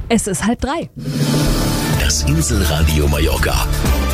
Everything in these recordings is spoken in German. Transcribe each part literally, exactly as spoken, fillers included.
Es ist halb drei. Das Inselradio Mallorca.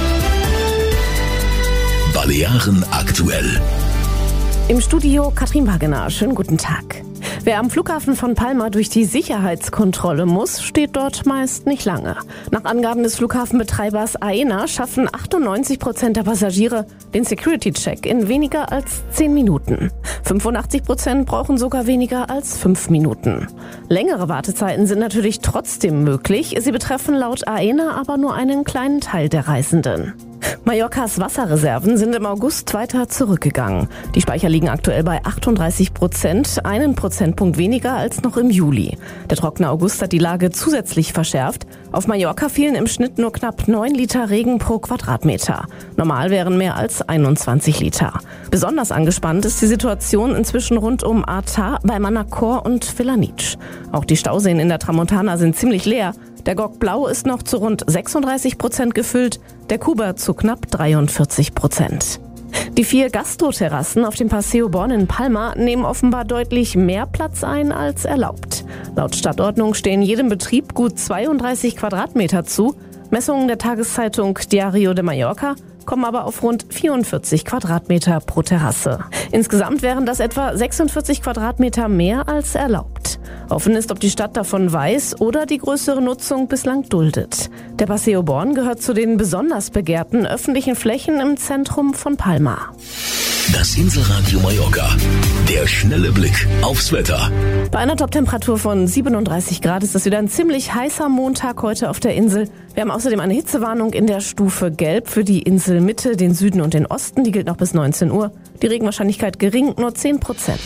Balearen aktuell. Im Studio Katrin Wagener. Schönen guten Tag. Wer am Flughafen von Palma durch die Sicherheitskontrolle muss, steht dort meist nicht lange. Nach Angaben des Flughafenbetreibers Aena schaffen achtundneunzig Prozent der Passagiere den Security-Check in weniger als zehn Minuten. fünfundachtzig Prozent brauchen sogar weniger als fünf Minuten. Längere Wartezeiten sind natürlich trotzdem möglich. Sie betreffen laut Aena aber nur einen kleinen Teil der Reisenden. Mallorcas Wasserreserven sind im August weiter zurückgegangen. Die Speicher liegen aktuell bei achtunddreißig Prozent, einen Prozentpunkt weniger als noch im Juli. Der trockene August hat die Lage zusätzlich verschärft. Auf Mallorca fielen im Schnitt nur knapp neun Liter Regen pro Quadratmeter. Normal wären mehr als einundzwanzig Liter. Besonders angespannt ist die Situation inzwischen rund um Arta, bei Manacor und Vilanitx. Auch die Stauseen in der Tramontana sind ziemlich leer. Der Gok Blau ist noch zu rund sechsunddreißig Prozent gefüllt, der Kuba zu knapp dreiundvierzig Prozent. Die vier Gastroterrassen auf dem Paseo Born in Palma nehmen offenbar deutlich mehr Platz ein als erlaubt. Laut Stadtordnung stehen jedem Betrieb gut zweiunddreißig Quadratmeter zu. Messungen der Tageszeitung Diario de Mallorca kommen aber auf rund vierundvierzig Quadratmeter pro Terrasse. Insgesamt wären das etwa sechsundvierzig Quadratmeter mehr als erlaubt. Offen ist, ob die Stadt davon weiß oder die größere Nutzung bislang duldet. Der Paseo Born gehört zu den besonders begehrten öffentlichen Flächen im Zentrum von Palma. Das Inselradio Mallorca. Der schnelle Blick aufs Wetter. Bei einer Toptemperatur von siebenunddreißig Grad ist das wieder ein ziemlich heißer Montag heute auf der Insel. Wir haben außerdem eine Hitzewarnung in der Stufe Gelb für die Inselmitte, den Süden und den Osten. Die gilt noch bis neunzehn Uhr. Die Regenwahrscheinlichkeit gering, nur zehn Prozent.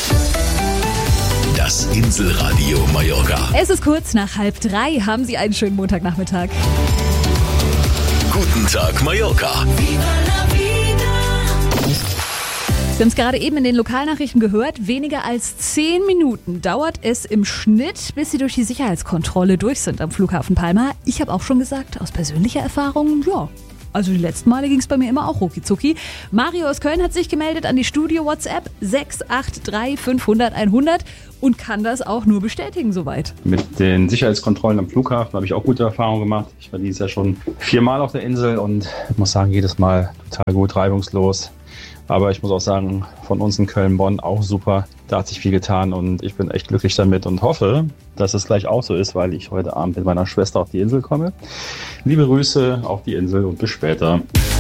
Das Inselradio Mallorca. Es ist kurz nach halb drei. Haben Sie einen schönen Montagnachmittag. Guten Tag, Mallorca. Wir haben es gerade eben in den Lokalnachrichten gehört. Weniger als zehn Minuten dauert es im Schnitt, bis Sie durch die Sicherheitskontrolle durch sind am Flughafen Palma. Ich habe auch schon gesagt, aus persönlicher Erfahrung, ja. Also die letzten Male ging es bei mir immer auch rucki zucki. Mario aus Köln hat sich gemeldet an die Studio-WhatsApp sechs acht drei fünfhundert einhundert und kann das auch nur bestätigen soweit. Mit den Sicherheitskontrollen am Flughafen habe ich auch gute Erfahrungen gemacht. Ich war dieses Jahr schon viermal auf der Insel und muss sagen, jedes Mal total gut, reibungslos. Aber ich muss auch sagen, von uns in Köln-Bonn auch super. Da hat sich viel getan und ich bin echt glücklich damit und hoffe, dass es gleich auch so ist, weil ich heute Abend mit meiner Schwester auf die Insel komme. Liebe Grüße auf die Insel und bis später.